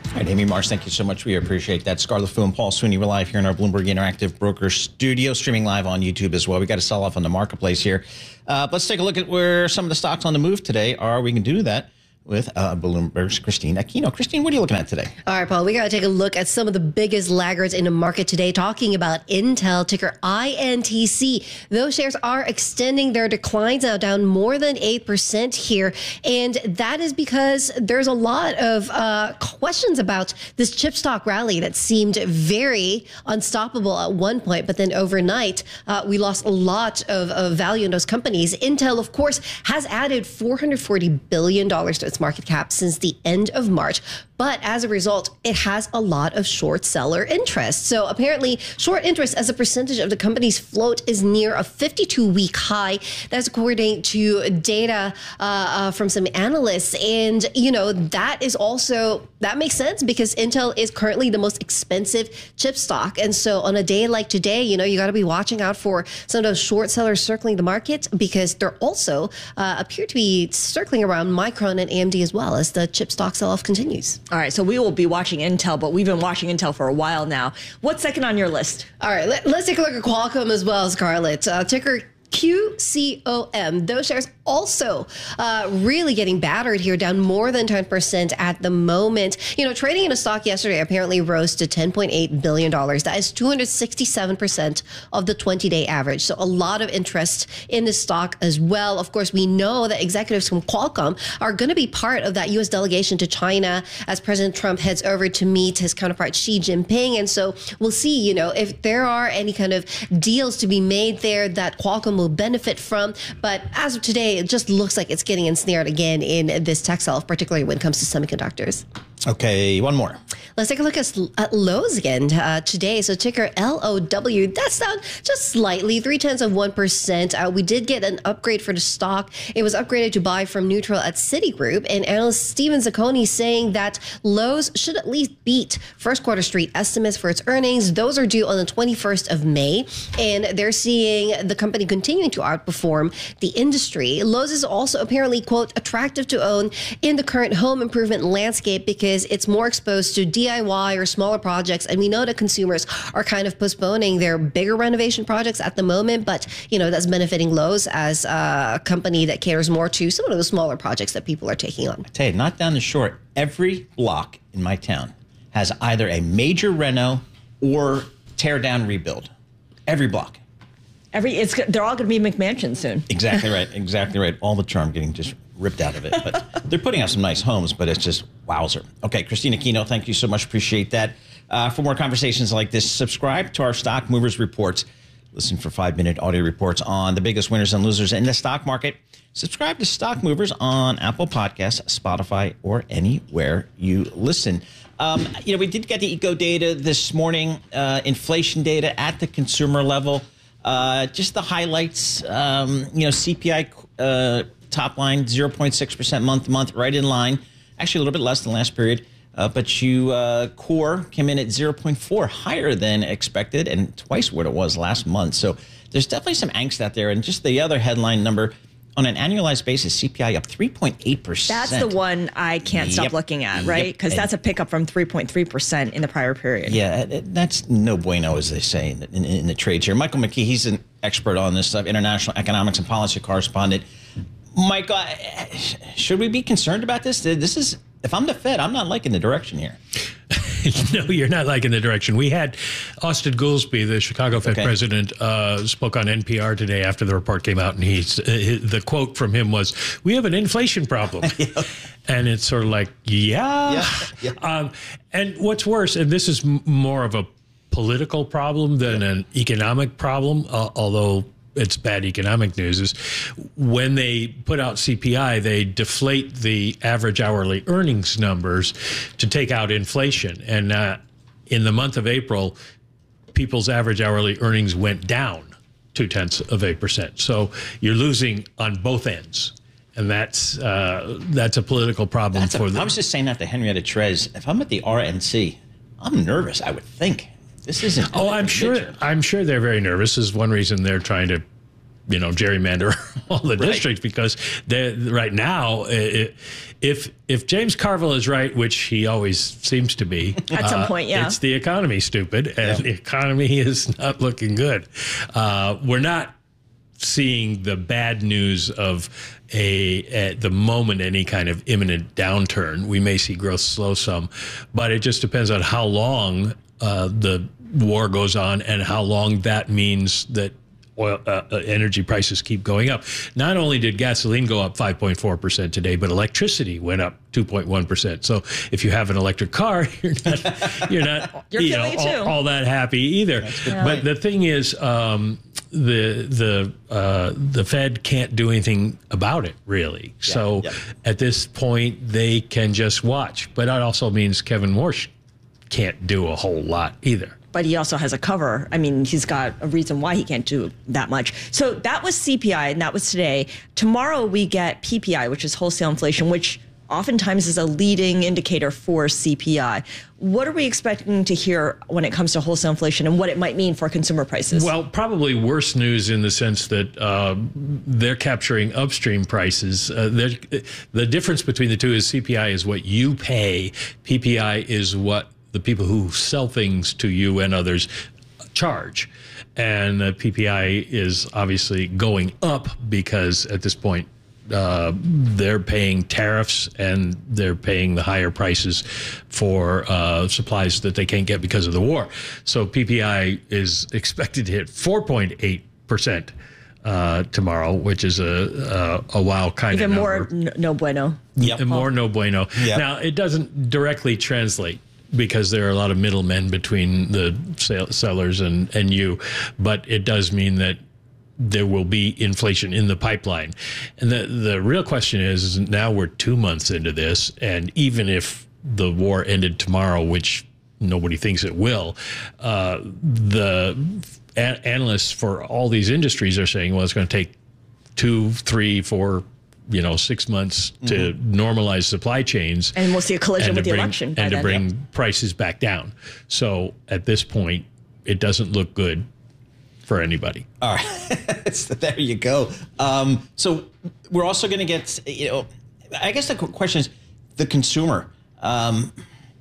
All right, Amy Marsh, thank you so much. We appreciate that. Scarlett Fu and Paul Sweeney, we're live here in our Bloomberg Interactive Broker studio, streaming live on YouTube as well. We got to sell off on the marketplace here. Uh, let's take a look at where some of the stocks on the move today are. We can do that with uh, Bloomberg's Christine Aquino. Christine, what are you looking at today? All right, Paul, we got to take a look at some of the biggest laggards in the market today, talking about Intel, ticker I N T C. Those shares are extending their declines now, down more than eight percent here. And that is because there's a lot of uh, questions about this chip stock rally that seemed very unstoppable at one point. But then overnight, uh, we lost a lot of, of value in those companies. Intel, of course, has added four hundred forty billion dollars to its market cap since the end of March. But as a result, it has a lot of short seller interest. So apparently, short interest as a percentage of the company's float is near a fifty-two week high. That's according to data uh, uh, from some analysts. And, you know, that is also, that makes sense because Intel is currently the most expensive chip stock. And so on a day like today, you know, you got to be watching out for some of those short sellers circling the market because they're also uh, appear to be circling around Micron and A M D as well as the chip stock sell-off continues. All right, so we will be watching Intel, but we've been watching Intel for a while now. What's second on your list? All right, let, let's take a look at Qualcomm as well, Scarlett. Uh, ticker Q C O M. Those shares also uh, really getting battered here, down more than ten percent at the moment. You know, trading in a stock yesterday apparently rose to ten point eight billion dollars. That is two hundred sixty-seven percent of the twenty-day average. So a lot of interest in the stock as well. Of course, we know that executives from Qualcomm are going to be part of that U S delegation to China as President Trump heads over to meet his counterpart Xi Jinping. And so we'll see, you know, if there are any kind of deals to be made there that Qualcomm will benefit from. But as of today, it just looks like it's getting ensnared again in this tech sell-off, particularly when it comes to semiconductors. Okay, one more. Let's take a look at, at Lowe's again uh, today. So ticker L O W, that's down just slightly, three tenths of one percent. Uh, we did get an upgrade for the stock. It was upgraded to buy from neutral at Citigroup. And analyst Steven Zacconi saying that Lowe's should at least beat first quarter street estimates for its earnings. Those are due on the twenty-first of May. And they're seeing the company continuing to outperform the industry. Lowe's is also apparently, quote, attractive to own in the current home improvement landscape because it's more exposed to D I Y or smaller projects. And we know that consumers are kind of postponing their bigger renovation projects at the moment. But, you know, that's benefiting Lowe's as a company that caters more to some of the smaller projects that people are taking on. I tell you, not down the short, every block in my town has either a major reno or tear down rebuild. Every block. Every it's they're all going to be McMansions soon. Exactly right. Exactly right. All the charm getting just ripped out of it. But they're putting out some nice homes, but it's just wowzer. Okay, Christine Aquino, thank you so much. Appreciate that. Uh, for more conversations like this, subscribe to our Stock Movers Reports. Listen for five-minute audio reports on the biggest winners and losers in the stock market. Subscribe to Stock Movers on Apple Podcasts, Spotify, or anywhere you listen. Um, you know, we did get the eco data this morning, uh, inflation data at the consumer level. Uh, just the highlights, um, you know, C P I uh, top line, zero point six percent month to month, right in line. Actually, a little bit less than last period. Uh, but you uh, core came in at zero point four, higher than expected and twice what it was last month. So there's definitely some angst out there. And just the other headline number, on an annualized basis, C P I up three point eight percent. That's the one I can't Yep. stop looking at, right? Because Yep. that's a pickup from three point three percent in the prior period. Yeah, that's no bueno, as they say in, in, in the trades here. Michael McKee, he's an expert on this stuff, international economics and policy correspondent. Mike, uh, should we be concerned about this? This is, if I'm the Fed, I'm not liking the direction here. No, you're not liking the direction. We had Austin Goolsbee, the Chicago Fed Okay. president, uh, spoke on N P R today after the report came out, and he's uh, the quote from him was, "We have an inflation problem," yeah. And it's sort of like, yeah. Yeah, yeah. Um, and what's worse, and this is m- more of a political problem than an economic problem, uh, although it's bad economic news, is when they put out C P I, they deflate the average hourly earnings numbers to take out inflation. And uh, in the month of April, people's average hourly earnings went down two tenths of eight percent. So you're losing on both ends. And that's uh, that's a political problem That's a, for them. I was just saying that to Henrietta Trez. If I'm at the R N C, I'm nervous, I would think. This isn't. Oh, I'm sure. I'm sure they're very nervous. This is one reason they're trying to you know, gerrymander all the right. districts, because they right now, it, if if James Carville is right, which he always seems to be, at some uh, point, yeah, it's the economy, stupid, and yeah. the economy is not looking good. Uh, we're not seeing the bad news of a at the moment any kind of imminent downturn. We may see growth slow some, but it just depends on how long uh, the war goes on and how long that means that oil uh, energy prices keep going up. Not only did gasoline go up five point four percent today, but electricity went up two point one percent. So if you have an electric car, you're not you're not you're you know, all, all that happy either. Yeah. But the thing is, um, the the uh, the Fed can't do anything about it, really. Yeah. So yeah. at this point, they can just watch. But that also means Kevin Warsh can't do a whole lot either. But he also has a cover. I mean, he's got a reason why he can't do that much. So that was C P I, and that was today. Tomorrow we get P P I, which is wholesale inflation, which oftentimes is a leading indicator for C P I. What are we expecting to hear when it comes to wholesale inflation and what it might mean for consumer prices? Well, probably worse news in the sense that uh, they're capturing upstream prices. Uh, the difference between the two is C P I is what you pay. P P I is what the people who sell things to you and others charge. And the P P I is obviously going up because at this point, uh, they're paying tariffs and they're paying the higher prices for uh, supplies that they can't get because of the war. So P P I is expected to hit four point eight percent uh, tomorrow, which is a, a, a wow kind Even of more no, no bueno. Yep. More no bueno. Yep. Now, it doesn't directly translate, because there are a lot of middlemen between the sellers and, and you. But it does mean that there will be inflation in the pipeline. And the, the real question is, now we're two months into this, and even if the war ended tomorrow, which nobody thinks it will, uh, the a- analysts for all these industries are saying, well, it's going to take two, three, four you know, six months to mm-hmm. normalize supply chains. And we'll see a collision with the bring, election. And to then. bring Yep. prices back down. So at this point, it doesn't look good for anybody. All right. So there you go. Um, so we're also going to get, you know, I guess the question is the consumer. Um,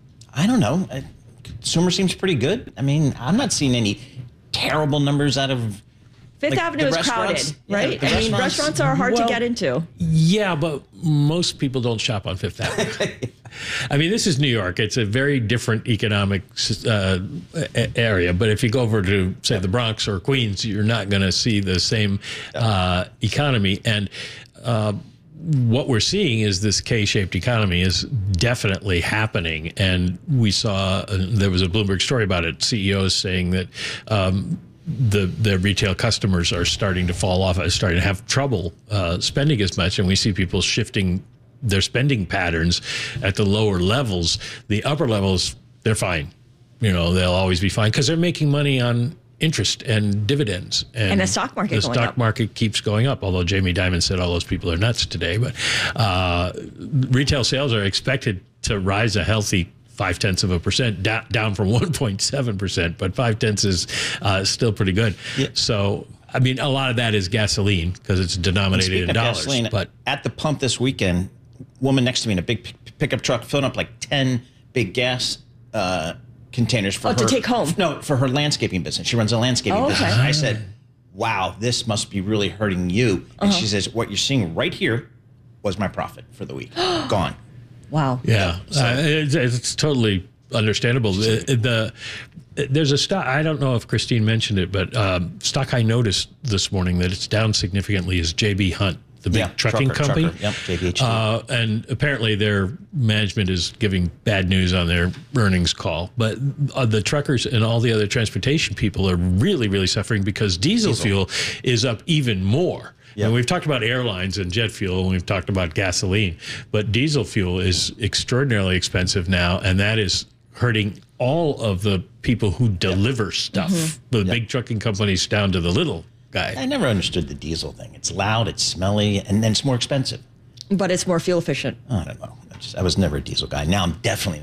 I don't know. Consumer seems pretty good. I mean, I'm not seeing any terrible numbers out of Fifth like Avenue is crowded, right? Yeah, I mean, restaurants are hard well, to get into. Yeah, but most people don't shop on Fifth Avenue. I mean, this is New York. It's a very different economic uh, area. But if you go over to, say, the Bronx or Queens, you're not going to see the same uh, economy. And uh, what we're seeing is this K-shaped economy is definitely happening. And we saw, uh, there was a Bloomberg story about it, C E Os saying that um, the the retail customers are starting to fall off, are starting to have trouble uh, spending as much. And we see people shifting their spending patterns at the lower levels. The upper levels, they're fine. You know, they'll always be fine because they're making money on interest and dividends. And, and the stock market The going stock up. market keeps going up, although Jamie Dimon said all those people are nuts today. But uh, retail sales are expected to rise a healthy five-tenths of a percent, da- down from one point seven percent, but five-tenths is uh, still pretty good. Yeah. So, I mean, a lot of that is gasoline because it's denominated in dollars. Gasoline, but at the pump this weekend, woman next to me in a big p- pickup truck filling up like ten big gas uh, containers for oh, her. to take home? No, for her landscaping business. She runs a landscaping oh, okay. business. And I said, wow, this must be really hurting you. And uh-huh. she says, what you're seeing right here was my profit for the week. Gone. Wow. Yeah, so, uh, it's, it's totally understandable. The, the there's a stock. I don't know if Christine mentioned it, but um, stock I noticed this morning that it's down significantly is J B Hunt, the big yeah, trucking trucker, company. Trucker. Yep, J B H. Uh, and apparently their management is giving bad news on their earnings call. But uh, the truckers and all the other transportation people are really, really suffering because diesel, diesel. fuel is up even more. Yep. And we've talked about airlines and jet fuel, and we've talked about gasoline, but diesel fuel is extraordinarily expensive now, and that is hurting all of the people who deliver yep. stuff, mm-hmm. the yep. big trucking companies down to the little guy. I never understood the diesel thing. It's loud, it's smelly, and then it's more expensive. But it's more fuel efficient. I don't know. I, just, I was never a diesel guy. Now I'm definitely not a diesel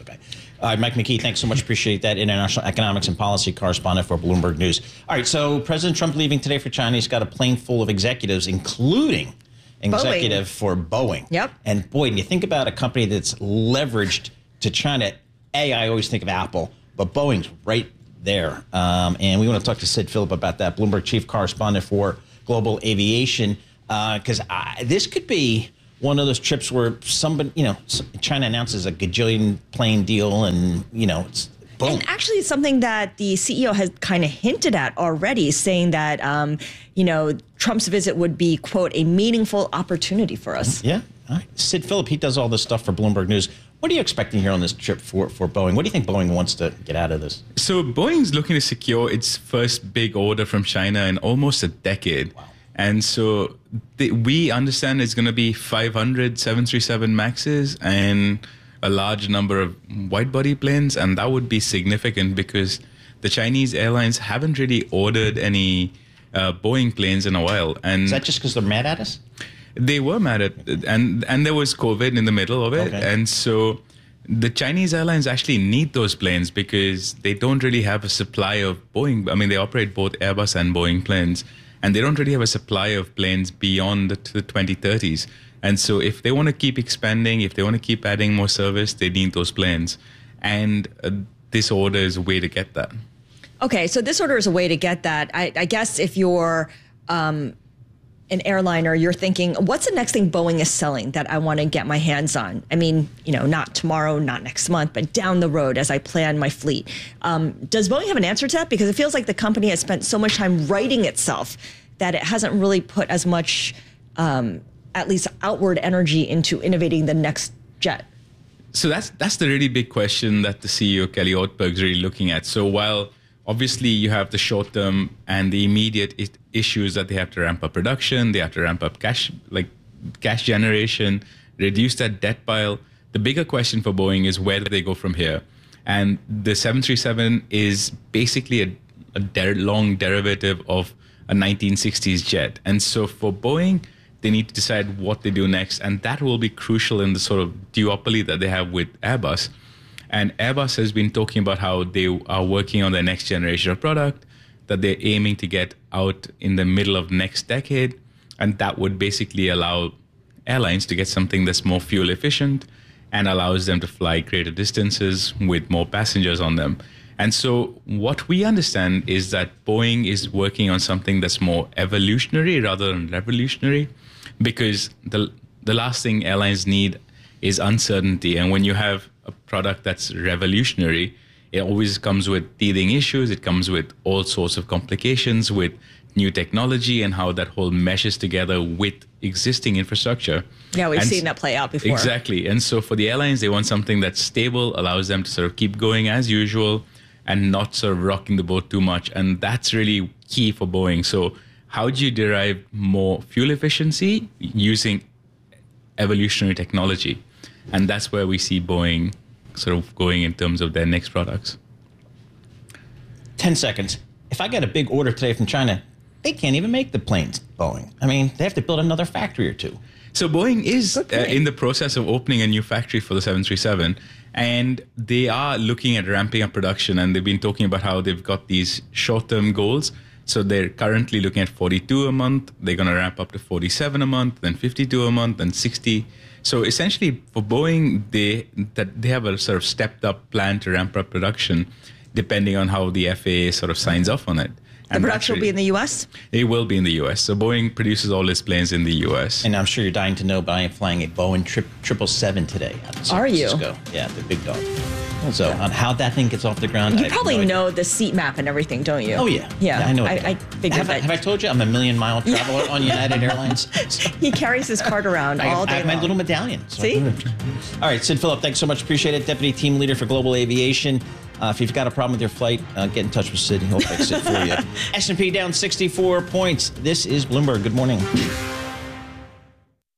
okay. All right, Mike McKee, thanks so much. Appreciate that. International economics and policy correspondent for Bloomberg News. All right, so President Trump leaving today for China. He's got a plane full of executives, including executive Boeing. for Boeing. Yep. And boy, when you think about a company that's leveraged to China, A, I always think of Apple, but Boeing's right there. Um, and we want to talk to Sid Phillip about that, Bloomberg chief correspondent for global aviation, because uh, this could be one of those trips where somebody, you know, China announces a gajillion plane deal and, you know, it's boom. And actually it's something that the C E O has kind of hinted at already, saying that, um, you know, Trump's visit would be, quote, a meaningful opportunity for us. Yeah. All right. Sid Phillip, he does all this stuff for Bloomberg News. What are you expecting here on this trip for, for Boeing? What do you think Boeing wants to get out of this? So Boeing's looking to secure its first big order from China in almost a decade. Wow. And so they, we understand it's going to be five hundred seven thirty-seven Maxes and a large number of wide-body planes. And that would be significant because the Chinese airlines haven't really ordered any uh, Boeing planes in a while. And is that just because they're mad at us? They were mad at it. And, and there was COVID in the middle of it. Okay. And so the Chinese airlines actually need those planes because they don't really have a supply of Boeing. I mean, they operate both Airbus and Boeing planes. And they don't really have a supply of planes beyond the, the twenty thirties. And so if they want to keep expanding, if they want to keep adding more service, they need those planes. And uh, this order is a way to get that. Okay, so this order is a way to get that. I, I guess if you're um, an airliner, you're thinking, what's the next thing Boeing is selling that I want to get my hands on? I mean, you know, not tomorrow, not next month, but down the road as I plan my fleet. Um, does Boeing have an answer to that? Because it feels like the company has spent so much time writing itself that it hasn't really put as much, um, at least outward energy into innovating the next jet. So that's that's the really big question that the C E O, Kelly Ortberg, is really looking at. So while obviously you have the short term and the immediate I- issues that they have to ramp up production, they have to ramp up cash, like cash generation, reduce that debt pile. The bigger question for Boeing is where do they go from here? And the seven thirty-seven is basically a, a der- long derivative of a nineteen sixties jet. And so for Boeing, they need to decide what they do next. And that will be crucial in the sort of duopoly that they have with Airbus. And Airbus has been talking about how they are working on their next generation of product that they're aiming to get out in the middle of next decade. And that would basically allow airlines to get something that's more fuel efficient and allows them to fly greater distances with more passengers on them. And so what we understand is that Boeing is working on something that's more evolutionary rather than revolutionary, because the the last thing airlines need is uncertainty. And when you have a product that's revolutionary, it always comes with teething issues. It comes with all sorts of complications with new technology and how that whole meshes together with existing infrastructure. Yeah, we've and seen that play out before. Exactly. And so for the airlines, they want something that's stable, allows them to sort of keep going as usual, and not sort of rocking the boat too much. And that's really key for Boeing. So how do you derive more fuel efficiency using evolutionary technology? And that's where we see Boeing sort of going in terms of their next products. ten seconds. If I get a big order today from China, they can't even make the planes, Boeing. I mean, they have to build another factory or two. So Boeing is uh, in the process of opening a new factory for the seven thirty-seven. And they are looking at ramping up production, and they've been talking about how they've got these short-term goals. So they're currently looking at forty-two a month. They're going to ramp up to forty-seven a month, then fifty-two a month, then sixty. So essentially, for Boeing, they that they have a sort of stepped-up plan to ramp up production, depending on how the F A A sort of signs off on it. The and production will be in the U S? It will be in the U S. So Boeing produces all its planes in the U S. And I'm sure you're dying to know, but I am flying a Boeing triple seven today. Are you? Yeah, the big dog. So on how that thing gets off the ground, you I probably no know the seat map and everything, don't you? Oh yeah, yeah. yeah I know. I, I figured have, that. I, have I told you I'm a million mile traveler on United Airlines? He carries his card around I, all day I have my long. little medallion. So See? All right, Sid Phillip, thanks so much. Appreciate it. Deputy Team Leader for Global Aviation. Uh, if you've got a problem with your flight, uh, get in touch with Sid. He'll fix it for you. S and P down sixty-four points. This is Bloomberg. Good morning.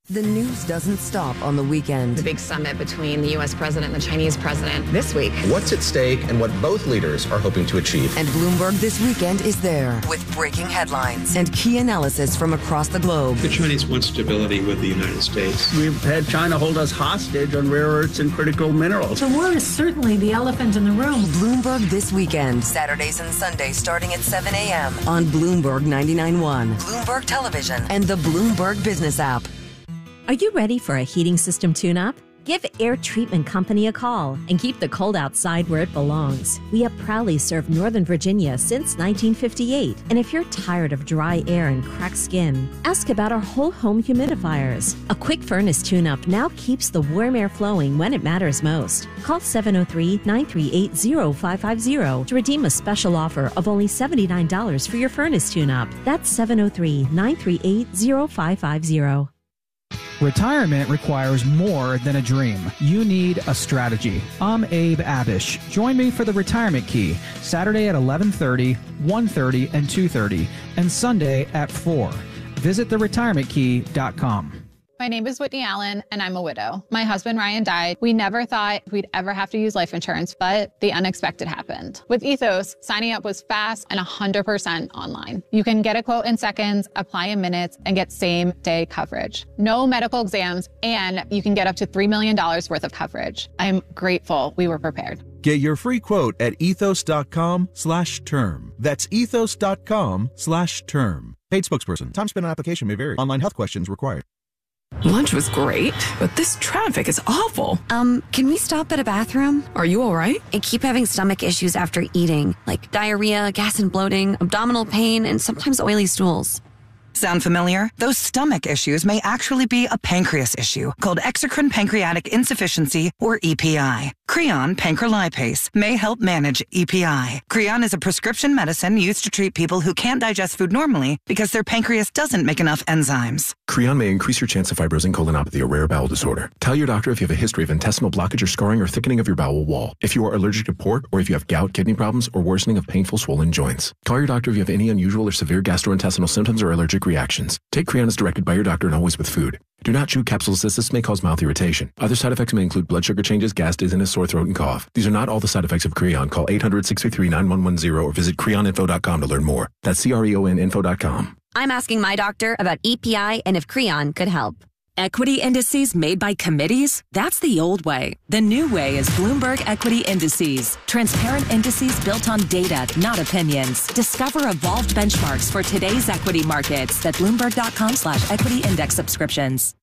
The news doesn't stop on the weekend. The big summit between the U S president and the Chinese president this week. What's at stake and what both leaders are hoping to achieve. And Bloomberg This Weekend is there with breaking headlines and key analysis from across the globe. The Chinese want stability with the United States. We've had China hold us hostage on rare earths and critical minerals. The war is certainly the elephant in the room. Bloomberg This Weekend, Saturdays and Sundays starting at seven a.m. on Bloomberg ninety-nine point one, Bloomberg Television, and the Bloomberg Business app. Are you ready for a heating system tune-up? Give Air Treatment Company a call and keep the cold outside where it belongs. We have proudly served Northern Virginia since nineteen fifty-eight. And if you're tired of dry air and cracked skin, ask about our whole home humidifiers. A quick furnace tune-up now keeps the warm air flowing when it matters most. Call seven oh three, nine three eight, oh five five oh to redeem a special offer of only seventy-nine dollars for your furnace tune-up. That's seven oh three, nine three eight, oh five five oh. Retirement requires more than a dream. You need a strategy. I'm Abe Abish. Join me for the Retirement Key, Saturday at eleven thirty, one thirty, and two thirty, and Sunday at four. Visit the retirement key dot com. My name is Whitney Allen, and I'm a widow. My husband, Ryan, died. We never thought we'd ever have to use life insurance, but the unexpected happened. With Ethos, signing up was fast and one hundred percent online. You can get a quote in seconds, apply in minutes, and get same-day coverage. No medical exams, and you can get up to three million dollars worth of coverage. I'm grateful we were prepared. Get your free quote at ethos.com slash term. That's ethos.com slash term. Paid spokesperson. Time spent on application may vary. Online health questions required. Lunch was great, but this traffic is awful. Um, can we stop at a bathroom? Are you all right? I keep having stomach issues after eating, like diarrhea, gas and bloating, abdominal pain, and sometimes oily stools. Sound familiar? Those stomach issues may actually be a pancreas issue called exocrine pancreatic insufficiency, or E P I. Creon pancrelipase may help manage E P I. Creon is a prescription medicine used to treat people who can't digest food normally because their pancreas doesn't make enough enzymes. Creon may increase your chance of fibrosing colonopathy, a rare bowel disorder. Tell your doctor if you have a history of intestinal blockage or scarring or thickening of your bowel wall, if you are allergic to pork, or if you have gout, kidney problems, or worsening of painful swollen joints. Call your doctor if you have any unusual or severe gastrointestinal symptoms or allergic reactions. Take Creon as directed by your doctor and always with food. Do not chew capsules as this may cause mouth irritation. Other side effects may include blood sugar changes, gas, dizziness, sore throat, and cough. These are not all the side effects of Creon. Call eight hundred, six three three, nine one one zero or visit creon info dot com to learn more. That's C R E O N info dot com. I'm asking my doctor about E P I and if Creon could help. Equity indices made by committees? That's the old way. The new way is Bloomberg Equity Indices. Transparent indices built on data, not opinions. Discover evolved benchmarks for today's equity markets at bloomberg.com slash equity index subscriptions.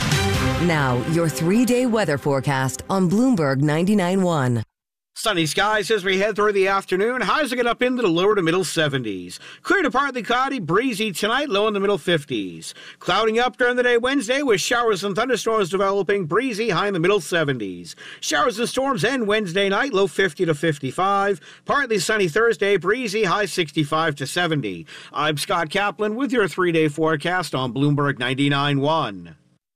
Now, your three-day weather forecast on Bloomberg ninety-nine point one. Sunny skies as we head through the afternoon. Highs will get up into the lower to middle seventies. Clear to partly cloudy, breezy tonight, low in the middle fifties. Clouding up during the day Wednesday with showers and thunderstorms developing, breezy, high in the middle seventies. Showers and storms end Wednesday night, low fifty to fifty-five. Partly sunny Thursday, breezy, high sixty-five to seventy. I'm Scott Kaplan with your three-day forecast on Bloomberg ninety-nine point one.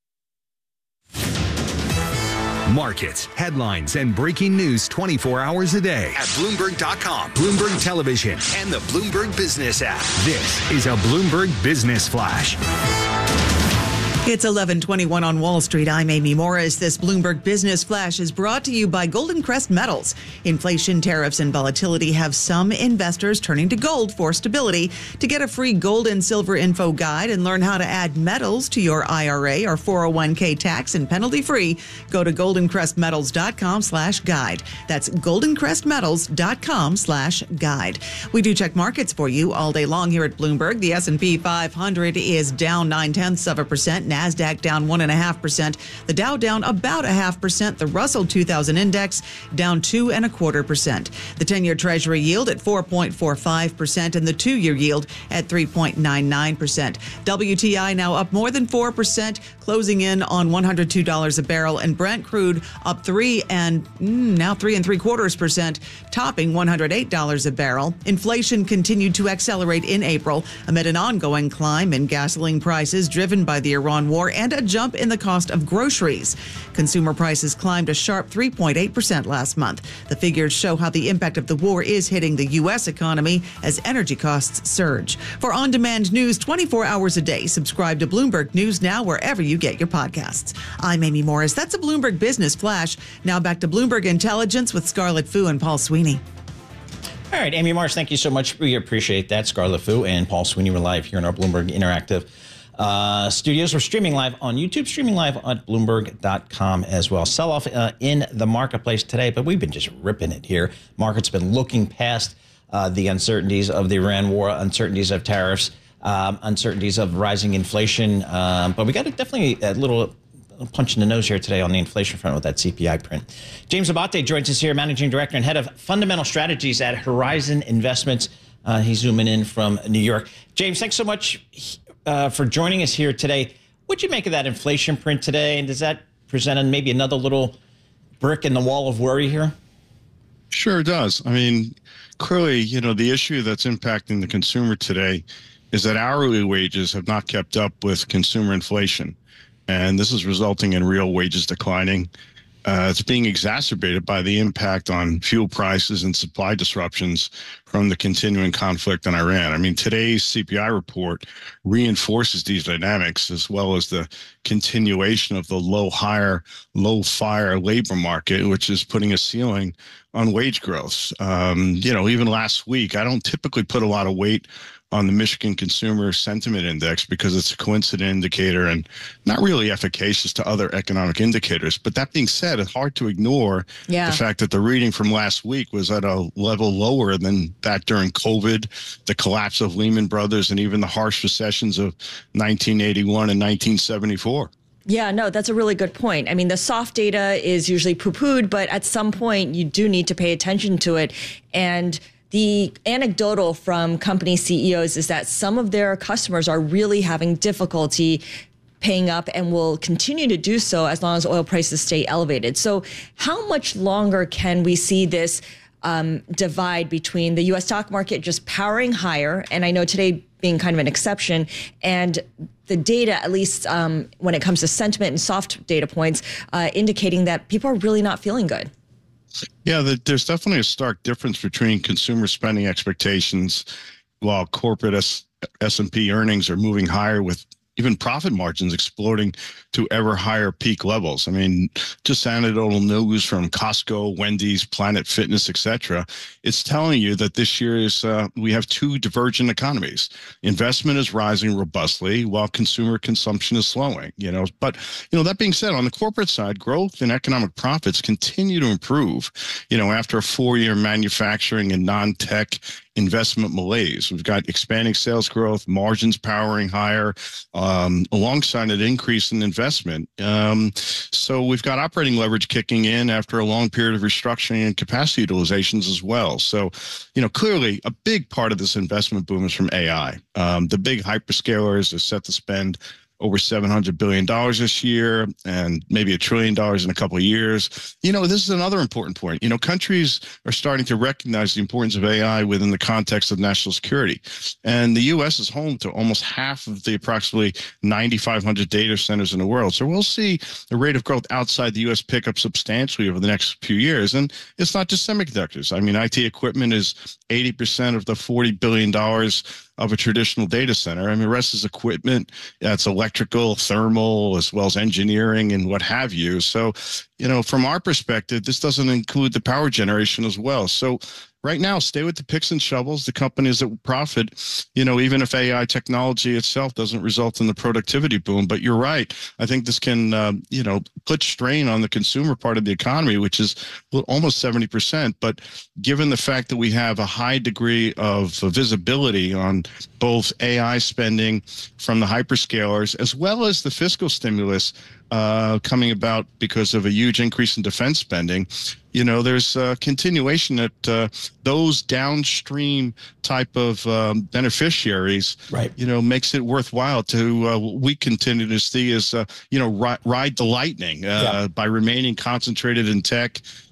Markets, headlines, and breaking news twenty-four hours a day at Bloomberg dot com, Bloomberg Television, and the Bloomberg Business app. This is a Bloomberg Business Flash. It's eleven twenty-one on Wall Street. I'm Amy Morris. This Bloomberg Business Flash is brought to you by Golden Crest Metals. Inflation, tariffs, and volatility have some investors turning to gold for stability. To get a free gold and silver info guide and learn how to add metals to your I R A or four oh one k tax and penalty free, go to golden crest metals dot com slash guide. That's golden crest metals dot com slash guide. We do check markets for you all day long here at Bloomberg. The S and P five hundred is down nine tenths of a percent. NASDAQ down one and a half percent. The Dow down about a half percent. The Russell two thousand index down two and a quarter percent. The ten-year Treasury yield at four point four five percent and the two-year yield at three point nine nine percent. W T I now up more than four percent, closing in on one hundred two dollars a barrel, and Brent crude up three and mm, now three and three quarters percent, topping one hundred eight dollars a barrel. Inflation continued to accelerate in April amid an ongoing climb in gasoline prices driven by the Iran Iran war and a jump in the cost of groceries. Consumer prices climbed a sharp three point eight percent last month. The figures show how the impact of the war is hitting the U S economy as energy costs surge. For on-demand news twenty-four hours a day, subscribe to Bloomberg News Now wherever you get your podcasts. I'm Amy Morris. That's a Bloomberg Business Flash. Now back to Bloomberg Intelligence with Scarlett Fu and Paul Sweeney. All right, Amy Morris, thank you so much. We appreciate that. Scarlett Fu and Paul Sweeney were live here in our Bloomberg Interactive uh, studios. We're streaming live on YouTube, streaming live on Bloomberg dot com as well. Sell-off uh, in the marketplace today, but we've been just ripping it here. Market's been looking past uh, the uncertainties of the Iran war, uncertainties of tariffs, um, uncertainties of rising inflation. Um, but we got a, definitely a little punch in the nose here today on the inflation front with that C P I print. James Abate joins us here, Managing Director and Head of Fundamental Strategies at Horizon Investments. Uh, he's zooming in from New York. James, thanks so much uh, for joining us here today. What'd you make of that inflation print today? And does that present maybe another little brick in the wall of worry here? Sure does. I mean, clearly, you know, the issue that's impacting the consumer today is that hourly wages have not kept up with consumer inflation. And this is resulting in real wages declining. Uh, it's being exacerbated by the impact on fuel prices and supply disruptions from the continuing conflict in Iran. I mean, today's C P I report reinforces these dynamics, as well as the continuation of the low hire, low fire labor market, which is putting a ceiling on wage growth. Um, you know, even last week, I don't typically put a lot of weight on the Michigan Consumer Sentiment Index because it's a coincident indicator and not really efficacious to other economic indicators. But that being said, it's hard to ignore yeah. the fact that the reading from last week was at a level lower than that during COVID, the collapse of Lehman Brothers, and even the harsh recessions of nineteen eighty-one and nineteen seventy-four. Yeah, no, that's a really good point. I mean, the soft data is usually poo-pooed, but at some point you do need to pay attention to it. And the anecdotal from company C E Os is that some of their customers are really having difficulty paying up and will continue to do so as long as oil prices stay elevated. So how much longer can we see this um, divide between the U S stock market just powering higher, and I know today being kind of an exception, and the data, at least um, when it comes to sentiment and soft data points, uh, indicating that people are really not feeling good? Yeah, the, there's definitely a stark difference between consumer spending expectations while corporate S, S&P earnings are moving higher, with even profit margins exploding to ever higher peak levels. I mean, just anecdotal news from Costco, Wendy's, Planet Fitness, et cetera. It's telling you that this year is uh, we have two divergent economies. Investment is rising robustly while consumer consumption is slowing. You know, but you know that being said, on the corporate side, growth and economic profits continue to improve. You know, after a four-year manufacturing and non-tech investment malaise, we've got expanding sales growth, margins powering higher, um, alongside an increase in investment. Um, so we've got operating leverage kicking in after a long period of restructuring and capacity utilizations as well. So, you know, clearly a big part of this investment boom is from A I. Um, the big hyperscalers are set to spend over seven hundred billion dollars this year and maybe a trillion dollars in a couple of years. You know, this is another important point. You know, countries are starting to recognize the importance of A I within the context of national security. And the U S is home to almost half of the approximately nine thousand five hundred data centers in the world. So we'll see the rate of growth outside the U S pick up substantially over the next few years. And it's not just semiconductors. I mean, I T equipment is eighty percent of the forty billion dollars of a traditional data center. I mean, the rest is equipment. That's electrical, thermal, as well as engineering and what have you. So, you know, from our perspective, this doesn't include the power generation as well. So right now, stay with the picks and shovels, the companies that will profit, you know, even if A I technology itself doesn't result in the productivity boom. But you're right. I think this can, uh, you know, put strain on the consumer part of the economy, which is almost seventy percent. But given the fact that we have a high degree of visibility on both A I spending from the hyperscalers, as well as the fiscal stimulus uh, coming about because of a huge increase in defense spending, you know, there's a continuation that uh, those downstream type of um, beneficiaries, right, you know, makes it worthwhile to uh, we continue to see as, uh, you know, ri- ride the lightning uh, yeah. by remaining concentrated in tech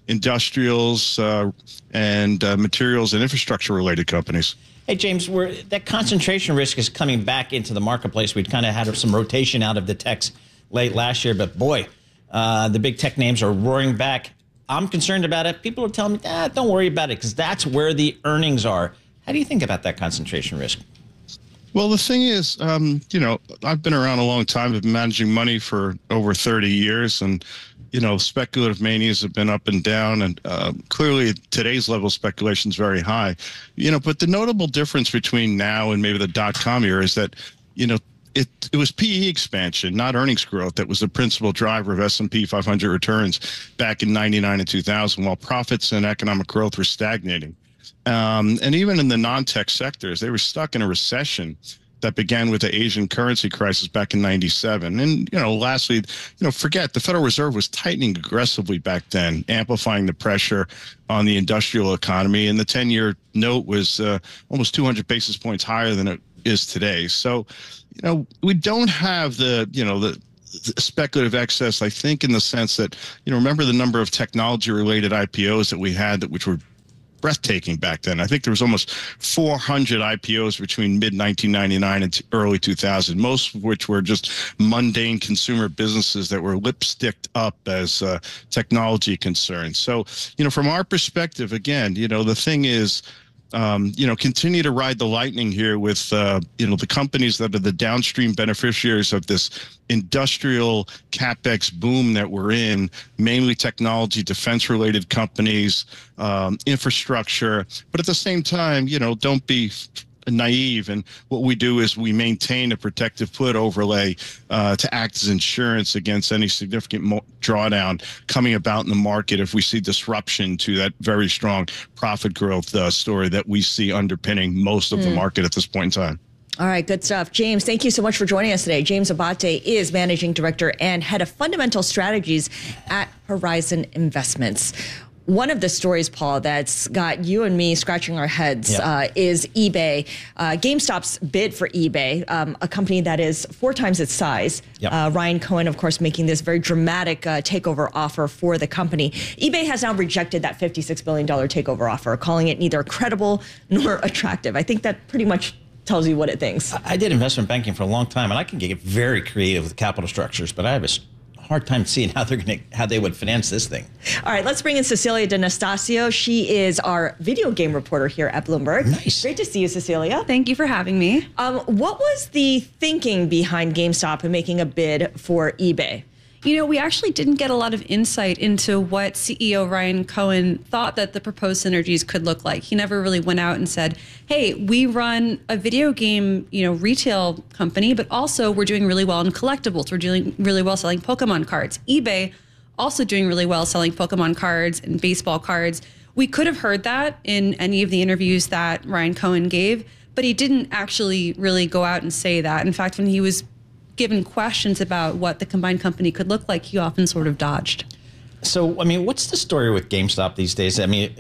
industrials, uh, and uh, materials and infrastructure related companies. Hey, James, we're, that concentration risk is coming back into the marketplace. We'd kind of had some rotation out of the techs late last year, but boy, uh, the big tech names are roaring back. I'm concerned about it. People are telling me, ah, don't worry about it, because that's where the earnings are. How do you think about that concentration risk? Well, the thing is, um, you know, I've been around a long time. I've been managing money for over thirty years. And, you know, speculative manias have been up and down. And uh, clearly today's level of speculation is very high. You know, but the notable difference between now and maybe the dot-com era is that, you know, It, it was P E expansion, not earnings growth, that was the principal driver of S and P five hundred returns back in ninety-nine and two thousand, while profits and economic growth were stagnating. Um, and even in the non-tech sectors, they were stuck in a recession that began with the Asian currency crisis back in ninety-seven. And, you know, lastly, you know, forget the Federal Reserve was tightening aggressively back then, amplifying the pressure on the industrial economy. And the ten-year note was uh, almost two hundred basis points higher than it is today. So, you know, we don't have the, you know, the, the speculative excess, I think, in the sense that, you know, remember the number of technology related I P Os that we had that which were breathtaking back then. I think there was almost four hundred I P Os between mid nineteen ninety-nine and early two thousand, most of which were just mundane consumer businesses that were lipsticked up as uh, technology concerns. So, you know, from our perspective, again, you know, the thing is, Um, you know, continue to ride the lightning here with, uh, you know, the companies that are the downstream beneficiaries of this industrial CapEx boom that we're in, mainly technology, defense-related companies, um, infrastructure. But at the same time, you know, don't be naive. And what we do is we maintain a protective put overlay uh, to act as insurance against any significant mo- drawdown coming about in the market if we see disruption to that very strong profit growth uh, story that we see underpinning most of mm. the market at this point in time. All right, good stuff. James, thank you so much for joining us today. James Abate is Managing Director and Head of Fundamental Strategies at Horizon Investments. One of the stories, Paul, that's got you and me scratching our heads yep. uh, is eBay. Uh, GameStop's bid for eBay, um, a company that is four times its size. Yep. Uh, Ryan Cohen, of course, making this very dramatic uh, takeover offer for the company. eBay has now rejected that fifty-six billion dollars takeover offer, calling it neither credible nor attractive. I think that pretty much tells you what it thinks. I did investment banking for a long time, and I can get very creative with capital structures, but I have a hard time seeing how they're going to how they would finance this thing. All right, let's bring in Cecilia D'Anastasio. She is our video game reporter here at Bloomberg. Nice. Great to see you, Cecilia. Thank you for having me. Um, what was the thinking behind GameStop in making a bid for eBay? You know, we actually didn't get a lot of insight into what C E O Ryan Cohen thought that the proposed synergies could look like. He never really went out and said, hey, we run a video game, you know, retail company, but also we're doing really well in collectibles. We're doing really well selling Pokemon cards. eBay also doing really well selling Pokemon cards and baseball cards. We could have heard that in any of the interviews that Ryan Cohen gave, but he didn't actually really go out and say that. In fact, when he was given questions about what the combined company could look like, he often sort of dodged. So, I mean, what's the story with GameStop these days? I mean,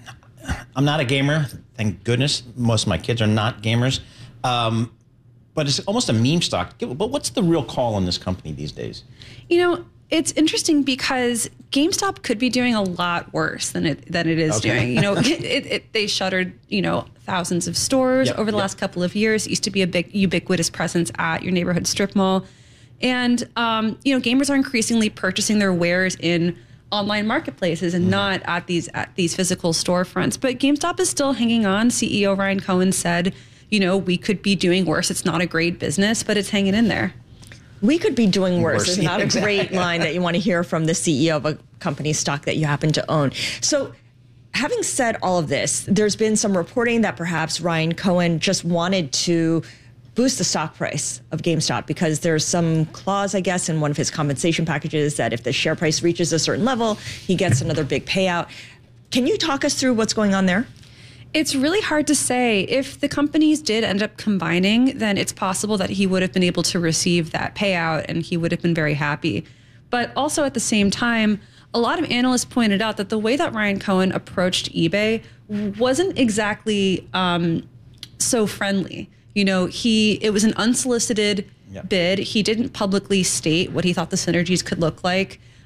I'm not a gamer, thank goodness. Most of my kids are not gamers. Um, but it's almost a meme stock. But what's the real call on this company these days? You know, it's interesting because GameStop could be doing a lot worse than it than it is okay. doing. You know, it, it, they shuttered, you know, thousands of stores yep, over the yep. last couple of years. It used to be a big ubiquitous presence at your neighborhood strip mall. And, um, you know, gamers are increasingly purchasing their wares in online marketplaces and mm. not at these at these physical storefronts. But GameStop is still hanging on. C E O Ryan Cohen said, you know, we could be doing worse. It's not a great business, but it's hanging in there. We could be doing worse. Worse. It's not a great line that you want to hear from the C E O of a company stock that you happen to own. So having said all of this, there's been some reporting that perhaps Ryan Cohen just wanted to boost the stock price of GameStop because there's some clause, I guess, in one of his compensation packages that if the share price reaches a certain level, he gets another big payout. Can you talk us through what's going on there? It's really hard to say. If the companies did end up combining, then it's possible that he would have been able to receive that payout and he would have been very happy. But also at the same time, a lot of analysts pointed out that the way that Ryan Cohen approached eBay wasn't exactly um, so friendly. You know, he it was an unsolicited yep. bid. He didn't publicly state what he thought the synergies could look like.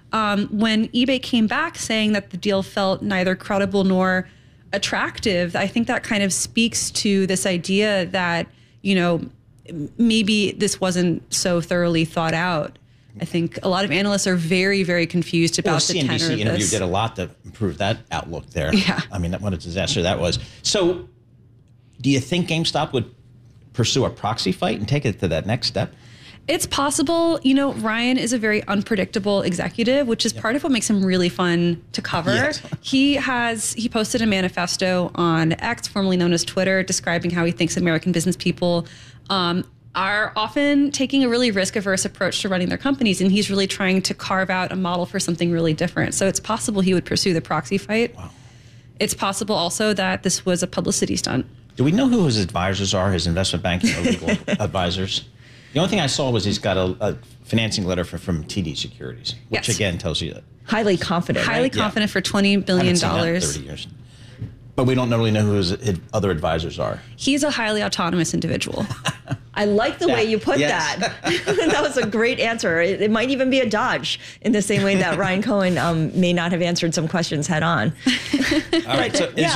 Um, when eBay came back saying that the deal felt neither credible nor attractive, I think that kind of speaks to this idea that, you know, maybe this wasn't so thoroughly thought out. I think a lot of analysts are very, very confused about well, the tenor of this. C N B C interview did a lot to improve that outlook there. Yeah. I mean, what a disaster that was. So do you think GameStop would pursue a proxy fight and take it to that next step? It's possible. You know, Ryan is a very unpredictable executive, which is yep. part of what makes him really fun to cover. Yes. He has, he posted a manifesto on X, formerly known as Twitter, describing how he thinks American business people um, are often taking a really risk-averse approach to running their companies, and he's really trying to carve out a model for something really different. So it's possible he would pursue the proxy fight. Wow. It's possible also that this was a publicity stunt. Do we know who his advisors are, his investment banking or legal advisors? The only thing I saw was he's got a, a financing letter for, from T D Securities, which yes. again tells you that. Highly confident, Highly right? confident yeah. for twenty billion dollars. I haven't seen that in thirty years. But we don't really know who his other advisors are. He's a highly autonomous individual. I like the that, way you put yes. that. That was a great answer. It, it might even be a dodge in the same way that Ryan Cohen um, may not have answered some questions head on. All right. So is, yeah.